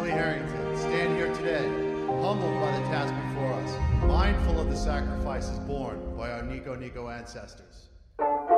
Billy Harrington, stand here today, humbled by the task before us, mindful of the sacrifices borne by our Nico ancestors.